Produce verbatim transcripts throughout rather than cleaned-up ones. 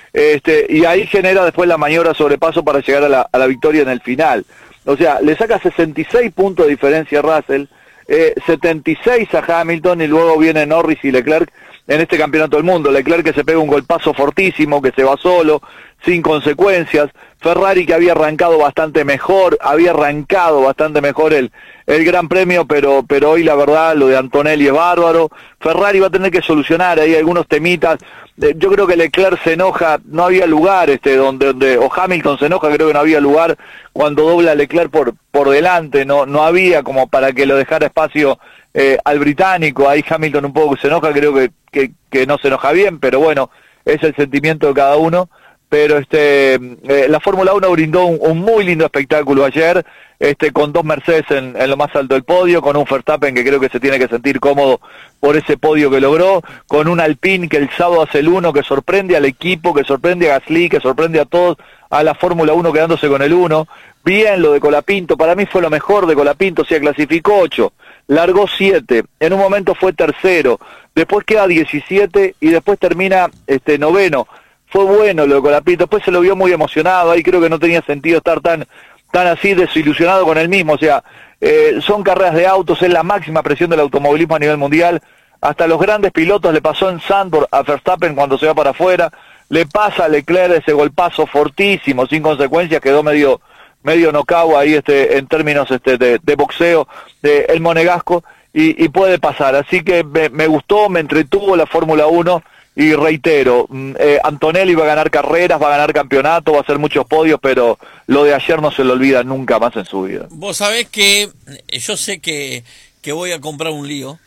este, y ahí genera después la maniobra sobrepaso para llegar a la, a la victoria en el final. O sea, le saca sesenta y seis puntos de diferencia a Russell, eh, setenta y seis a Hamilton, y luego viene Norris y Leclerc en este campeonato del mundo. Leclerc que se pega un golpazo fortísimo, que se va solo, sin consecuencias. Ferrari que había arrancado bastante mejor, había arrancado bastante mejor el, el Gran Premio, pero, pero hoy la verdad lo de Antonelli es bárbaro. Ferrari va a tener que solucionar ahí algunos temitas. Yo creo que Leclerc se enoja, no había lugar, este, donde, donde, o Hamilton se enoja, creo que no había lugar cuando dobla Leclerc por, por delante, no, no había como para que lo dejara espacio eh, al británico. Ahí Hamilton un poco se enoja, creo que, que, que no se enoja bien, pero bueno, es el sentimiento de cada uno. Pero este eh, la Fórmula uno brindó un, un muy lindo espectáculo ayer, este con dos Mercedes en, en lo más alto del podio, con un Verstappen que creo que se tiene que sentir cómodo por ese podio que logró, con un Alpine que el sábado hace el uno, que sorprende al equipo, que sorprende a Gasly, que sorprende a todos, a la Fórmula uno quedándose con el uno. Bien lo de Colapinto, para mí fue lo mejor de Colapinto, o sea, clasificó ocho, largó siete, en un momento fue tercero, después queda diecisiete y después termina este noveno. Fue bueno lo de Colapinto, después se lo vio muy emocionado, ahí creo que no tenía sentido estar tan tan así desilusionado con él mismo. O sea, eh, son carreras de autos, es la máxima presión del automovilismo a nivel mundial, hasta los grandes pilotos, le pasó en Zandvoort a Verstappen cuando se va para afuera, le pasa a Leclerc ese golpazo fortísimo, sin consecuencias, quedó medio medio knockout ahí este en términos este de, de boxeo, de el monegasco, y, y puede pasar, así que me, me gustó, me entretuvo la Fórmula uno. Y reitero, eh, Antonelli va a ganar carreras, va a ganar campeonato, va a hacer muchos podios, pero lo de ayer no se lo olvida nunca más en su vida. Vos sabés que yo sé que, que voy a comprar un lío,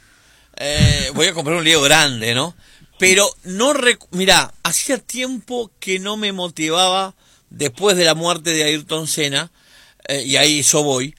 eh, voy a comprar un lío grande, ¿no? Pero no, rec- mirá, hacía tiempo que no me motivaba, después de la muerte de Ayrton Senna, eh, y ahí yo voy,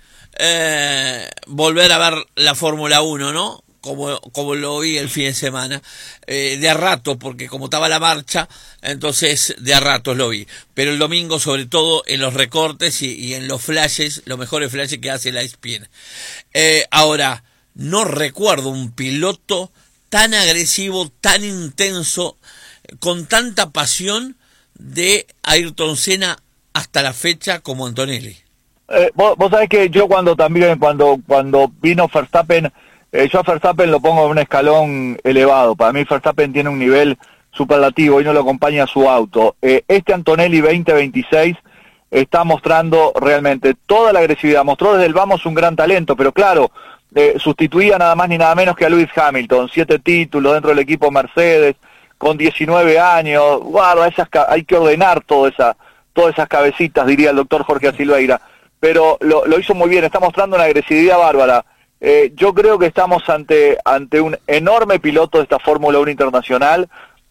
eh, volver a ver la Fórmula uno, ¿no? Como, como lo vi el fin de semana, eh, de a rato, porque como estaba la marcha, entonces de a ratos lo vi. Pero el domingo, sobre todo, en los recortes y, y en los flashes, los mejores flashes que hace la E S P N. Eh, ahora, no recuerdo un piloto tan agresivo, tan intenso, con tanta pasión de Ayrton Senna hasta la fecha como Antonelli. Eh, vos, vos sabés que yo cuando también, cuando, cuando vino Verstappen, Eh, yo a Verstappen lo pongo en un escalón elevado. Para mí Verstappen tiene un nivel superlativo y no lo acompaña su auto. Eh, este Antonelli veinte veintiséis está mostrando realmente toda la agresividad. Mostró desde el vamos un gran talento, pero claro, eh, sustituía nada más ni nada menos que a Lewis Hamilton. Siete títulos dentro del equipo Mercedes, con diecinueve años. Guarda, esas, hay que ordenar toda esa, todas esas cabecitas, diría el doctor Jorge Silveira. Pero lo, lo hizo muy bien, está mostrando una agresividad bárbara. Eh, yo creo que estamos ante ante un enorme piloto de esta Fórmula uno internacional,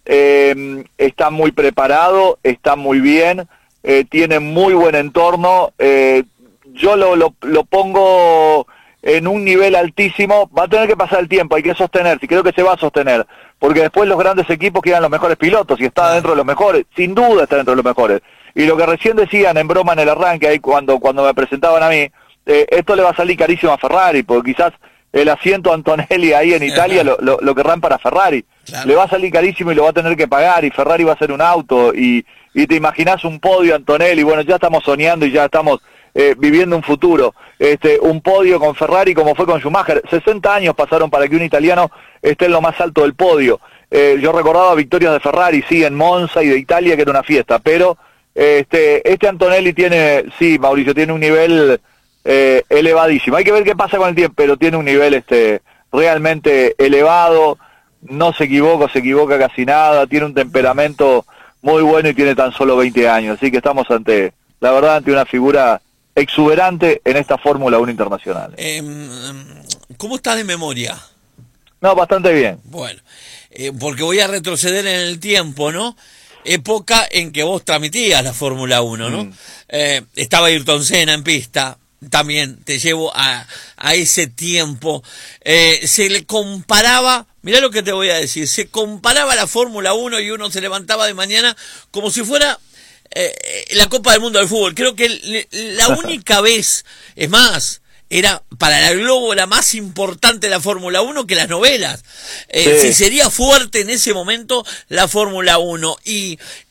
eh, está muy preparado, está muy bien, eh, tiene muy buen entorno, eh, yo lo, lo, lo pongo en un nivel altísimo. Va a tener que pasar el tiempo, hay que sostenerse, y creo que se va a sostener, porque después los grandes equipos quedan los mejores pilotos, y está dentro de los mejores, sin duda está dentro de los mejores. Y lo que recién decían en broma en el arranque, ahí cuando, cuando me presentaban a mí, Eh, esto le va a salir carísimo a Ferrari, porque quizás el asiento Antonelli ahí en Italia lo, lo, lo querrán para Ferrari. Claro. Le va a salir carísimo y lo va a tener que pagar, y Ferrari va a hacer un auto, y, y te imaginás un podio Antonelli. Bueno, ya estamos soñando y ya estamos eh, viviendo un futuro. Este, un podio con Ferrari como fue con Schumacher. sesenta años pasaron para que un italiano esté en lo más alto del podio. Eh, yo recordaba victorias de Ferrari, sí, en Monza y de Italia, que era una fiesta, pero este, este Antonelli tiene, sí, Mauricio, tiene un nivel Eh, elevadísimo. Hay que ver qué pasa con el tiempo, pero tiene un nivel este realmente elevado, no se equivoca, se equivoca casi nada, tiene un temperamento muy bueno y tiene tan solo veinte años, así que estamos ante, la verdad, ante una figura exuberante en esta Fórmula uno internacional. Eh, ¿Cómo estás de memoria? No, bastante bien. Bueno, eh, porque voy a retroceder en el tiempo, ¿no? Época en que vos transmitías la Fórmula uno, ¿no? Mm. Eh, estaba Ayrton Senna en pista. También te llevo a, a ese tiempo. Eh, se le comparaba, mirá lo que te voy a decir, se comparaba la Fórmula uno y uno se levantaba de mañana como si fuera eh, la Copa del Mundo del Fútbol. Creo que le, la única vez, es más, era para la Globo la más importante la Fórmula uno que las novelas. Eh, sí. Si sería fuerte en ese momento la Fórmula uno. Y